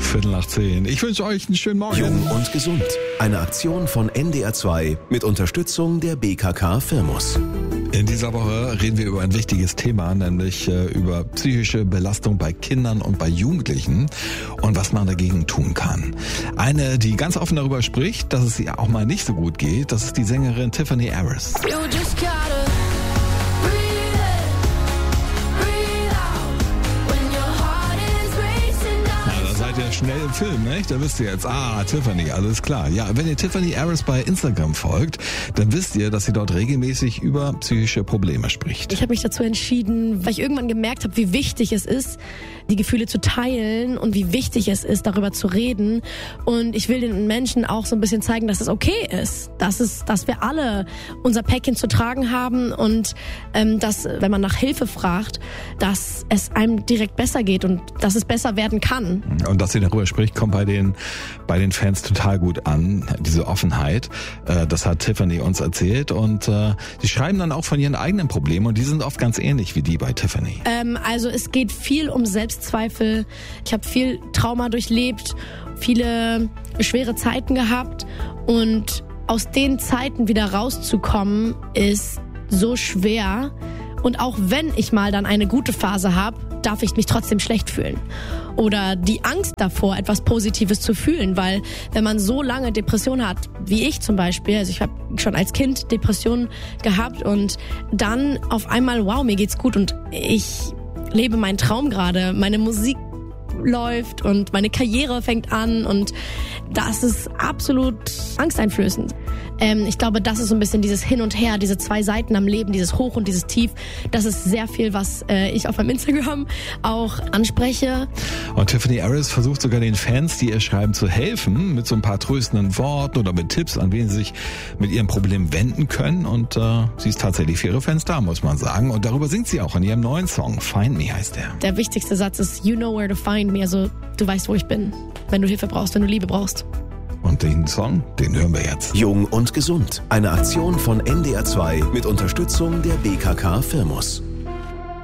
10:15. Ich wünsche euch einen schönen Morgen. Jung und gesund. Eine Aktion von NDR2 mit Unterstützung der BKK Firmus. In dieser Woche reden wir über ein wichtiges Thema, nämlich über psychische Belastung bei Kindern und bei Jugendlichen und was man dagegen tun kann. Eine, die ganz offen darüber spricht, dass es ihr auch mal nicht so gut geht, das ist die Sängerin Tiffany Harris. Schnell im Film, nicht? Da wisst ihr jetzt, Tiffany, alles klar. Ja, wenn ihr Tiffany Harris bei Instagram folgt, dann wisst ihr, dass sie dort regelmäßig über psychische Probleme spricht. Ich habe mich dazu entschieden, weil ich irgendwann gemerkt habe, wie wichtig es ist, die Gefühle zu teilen und wie wichtig es ist, darüber zu reden. Und ich will den Menschen auch so ein bisschen zeigen, dass es okay ist, dass wir alle unser Päckchen zu tragen haben und dass, wenn man nach Hilfe fragt, dass es einem direkt besser geht und dass es besser werden kann. Und dass sie darüber spricht, kommt bei den Fans total gut an, diese Offenheit. Das hat Tiffany uns erzählt und sie schreiben dann auch von ihren eigenen Problemen und die sind oft ganz ähnlich wie die bei Tiffany. Also es geht viel um Selbstzweifel. Ich habe viel Trauma durchlebt, viele schwere Zeiten gehabt und aus den Zeiten wieder rauszukommen ist so schwer. Und auch wenn ich mal dann eine gute Phase habe, darf ich mich trotzdem schlecht fühlen. Oder die Angst davor, etwas Positives zu fühlen, weil wenn man so lange Depressionen hat, wie ich zum Beispiel, also ich habe schon als Kind Depressionen gehabt und dann auf einmal, wow, mir geht's gut und ich lebe meinen Traum gerade, meine Musik läuft und meine Karriere fängt an und das ist absolut angsteinflößend. Ich glaube, das ist so ein bisschen dieses Hin und Her, diese zwei Seiten am Leben, dieses Hoch und dieses Tief. Das ist sehr viel, was ich auf meinem Instagram auch anspreche. Und Tiffany Harris versucht sogar den Fans, die ihr schreiben, zu helfen, mit so ein paar tröstenden Worten oder mit Tipps, an wen sie sich mit ihrem Problem wenden können. Und sie ist tatsächlich für ihre Fans da, muss man sagen. Und darüber singt sie auch in ihrem neuen Song. Find Me heißt der. Der wichtigste Satz ist, you know where to find me. Also du weißt, wo ich bin, wenn du Hilfe brauchst, wenn du Liebe brauchst. Und den Song, den hören wir jetzt. Jung und gesund. Eine Aktion von NDR2 mit Unterstützung der BKK Firmus.